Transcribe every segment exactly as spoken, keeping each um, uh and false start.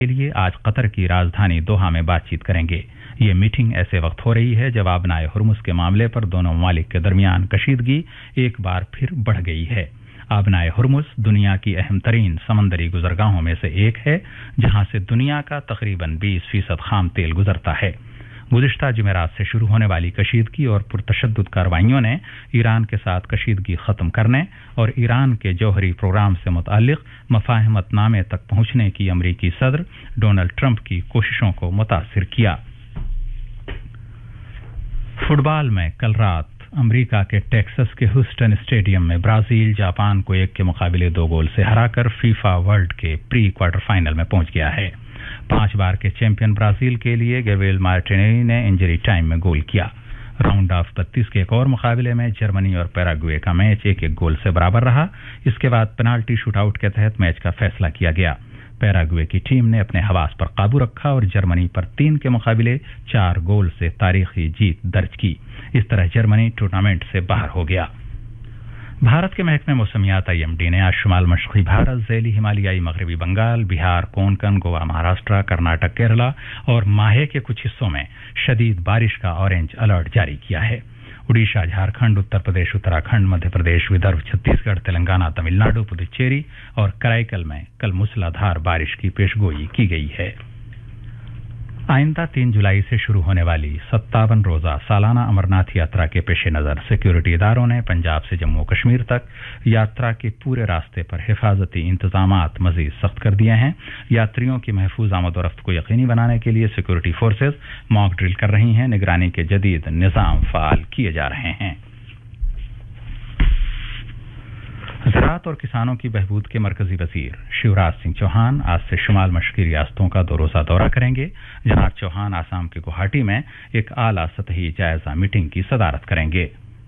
के लिए आज कतर की राजधानी दोहा में बातचीत करेंगे। ये मीटिंग ऐसे वक्त हो रही है जब आबनाए हुर्मुज के मामले पर दोनों ममालिक के दरमियान कशीदगी एक बार फिर बढ़ गई है। आबनाए हुर्मुज दुनिया की अहम तरीन समंदरी गुजरगाहों में से एक है, जहां से दुनिया का तकरीबन बीस फीसद खाम तेल गुजरता है। गुज़िश्ता जुमेरात से शुरू होने वाली कशीदगी और पुरतशद्दुद कार्रवाइयों ने ईरान के साथ कशीदगी ख़त्म करने और ईरान के जौहरी प्रोग्राम से मुताल्लिक़ मफ़ाहमतनामे तक पहुंचने की अमरीकी सदर डोनाल्ड ट्रंप की कोशिशों को मुतासिर किया। फुटबॉल में कल रात अमेरिका के टेक्सास के ह्यूस्टन स्टेडियम में ब्राजील जापान को एक के मुकाबले दो गोल से हराकर फीफा वर्ल्ड के प्री क्वार्टर फाइनल में पहुंच गया है। पांच बार के चैंपियन ब्राजील के लिए गैब्रिएल मार्टिनेली ने इंजरी टाइम में गोल किया। राउंड ऑफ बत्तीस के एक और मुकाबले में जर्मनी और पैराग्वे का मैच एक एक गोल से बराबर रहा। इसके बाद पेनाल्टी शूटआउट के तहत मैच का फैसला किया गया। पैराग्वे की टीम ने अपने हवास पर काबू रखा और जर्मनी पर तीन के मुकाबले चार गोल से तारीखी जीत दर्ज की। इस तरह जर्मनी टूर्नामेंट से बाहर हो गया। भारत के महकमे मौसमियात आई एम डी ने आज शुमाल मशरक़ी भारत, ज़ैली हिमालयाई मगरबी बंगाल, बिहार, कोंकण, गोवा, महाराष्ट्र, कर्नाटक, केरला और माहे के कुछ हिस्सों में शदीद बारिश का ऑरेंज अलर्ट जारी किया है। उड़ीसा, झारखंड, उत्तर प्रदेश, उत्तराखंड, मध्य प्रदेश, विदर्भ, छत्तीसगढ़, तेलंगाना, तमिलनाडु, पुदुचेरी और कराईकल में कल मूसलाधार बारिश की पेशगोई की गई है। आइंदा तीन जुलाई से शुरू होने वाली सत्तावन रोजा सालाना अमरनाथ यात्रा के पेश नज़र सिक्योरिटी इदारों ने पंजाब से जम्मू कश्मीर तक यात्रा के पूरे रास्ते पर हिफाजती इंतजामात मजीद सख्त कर दिए हैं। यात्रियों की महफूज आमद-ओ-रफ्त को यकीनी बनाने के लिए सिक्योरिटी फोर्सेज मॉक ड्रिल कर रही हैं। निगरानी के जदीद निज़ाम फ़ाल किए जा रहे हैं। ज़राअत और किसानों की बहबूद के मरकजी वजीर शिवराज सिंह चौहान आज से शुमाल मशरक़ी रियासतों का दो रोज़ा दौरा करेंगे। जनाब चौहान आसाम के गुवाहाटी में एक आला सतही जायजा मीटिंग की सदारत करेंगे।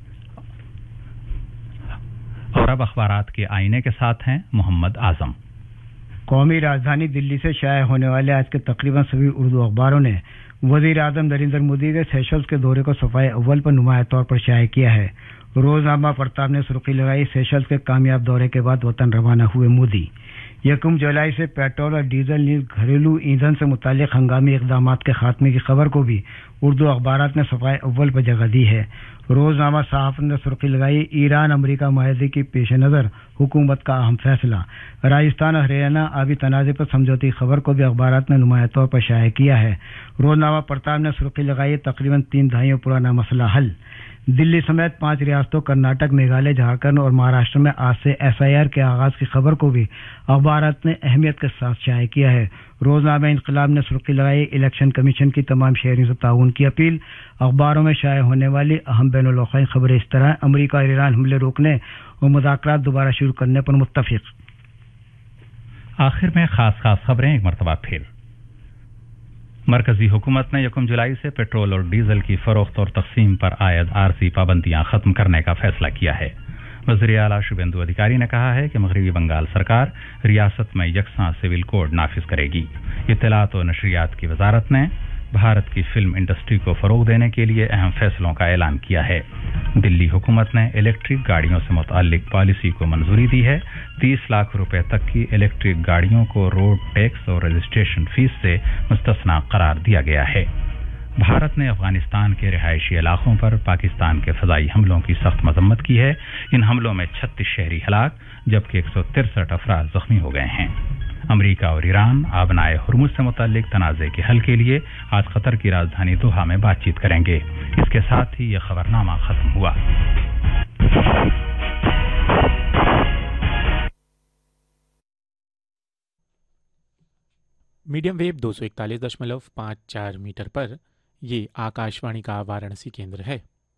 और अब अखबारात के आईने के साथ हैं मोहम्मद आजम। कौमी राजधानी दिल्ली से शाया होने वाले आज के तकरीबन सभी उर्दू अखबारों ने वज़ीर आज़म नरेंद्र मोदी के सेशल्स के दौरे को सफ़ाए अव्वल पर नुमाया तौर पर शाया किया है। रोजनामा प्रताप ने सुर्खी लगाई, सेशल्स के कामयाब दौरे के बाद वतन रवाना हुए मोदी। यकम जुलाई से पेट्रोल और डीजल नीज घरेलू ईंधन से मुतालिक हंगामी इकदाम के खात्मे की खबर को भी उर्दू अखबारात ने सफ़ाए अव्वल पर जगह दी है। रोजनामा साहब ने सुर्खी लगाई, ईरान अमरीका माहे की पेश नज़र हुकूमत का अहम फैसला। राजस्थान और हरियाणा आबी तनाज़े पर समझौती खबर को भी अखबारात ने नुमाया तौर पर शाया किया है। रोजनामा प्रताप ने सुर्खी लगाई, तकरीबन तीन दहाइयों पुराना मसला हल। दिल्ली समेत पांच रियासतों कर्नाटक, मेघालय, झारखंड और महाराष्ट्र में आज से एस आई आर के आगाज की खबर को भी अखबारात ने अहमियत के साथ शाया किया है। रोजनामा इंकलाब ने सुर्खी लगाई, इलेक्शन कमीशन की तमाम शहरियों से ताउन की अपील। अखबारों में शाया होने वाली अहम बैनुल-अक़वामी खबरें इस तरह, अमरीका और ईरान हमले रोकने और मुज़ाकरात दोबारा शुरू करने पर मुत्तफिक। आखिर में खास खास खबरें एक मरतबा फिर। मरकजी हुकूमत ने यकम जुलाई से पेट्रोल और डीजल की फरोख्त और तकसीम पर आयद आरजी पाबंदियां खत्म करने का फैसला किया है। वज़ीर आला शुभेंदु अधिकारी ने कहा है कि मगरबी बंगाल सरकार रियासत में यकसां सिविल कोड नाफिज करेगी। इत्तलात और नशरियात की वजारत ने भारत की फिल्म इंडस्ट्री को फरोग देने के लिए अहम फैसलों का ऐलान किया है। दिल्ली हुकूमत ने इलेक्ट्रिक गाड़ियों से मुताल्लिक पॉलिसी को मंजूरी दी है। तीस लाख रुपए तक की इलेक्ट्रिक गाड़ियों को रोड टैक्स और रजिस्ट्रेशन फीस से मुस्तस्ना करार दिया गया है। भारत ने अफगानिस्तान के रिहायशी इलाकों पर पाकिस्तान के फजाई हमलों की सख्त मजम्मत की है। इन हमलों में छत्तीस शहरी हलाक जबकि एक सौ तिरसठ अफराद जख्मी हो गए हैं। अमेरिका और ईरान आबनाए हुर्मुज से मुताल्लिक तनाज़े के हल के लिए आज कतर की राजधानी दोहा में बातचीत करेंगे। इसके साथ ही यह खबरनामा खत्म हुआ। मीडियम वेव दो सौ इकतालीस दशमलव पाँच चार मीटर पर ये आकाशवाणी का वाराणसी केंद्र है।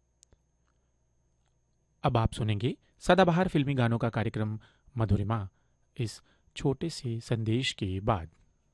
अब आप सुनेंगे सदाबहार फिल्मी गानों का कार्यक्रम मधुरिमा, इस छोटे से संदेश के बाद।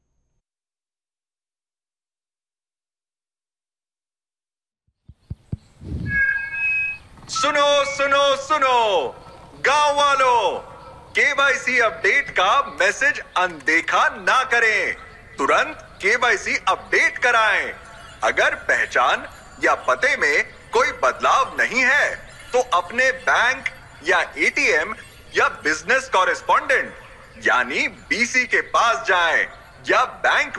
सुनो सुनो सुनो गांव वालों, केवाईसी अपडेट का मैसेज अनदेखा ना करें, तुरंत केवाईसी अपडेट कराएं। अगर पहचान या पते में कोई बदलाव नहीं है तो अपने बैंक या एटीएम या बिजनेस कॉरेस्पॉन्डेंट यानी बीसी के पास जाएं, या बैंक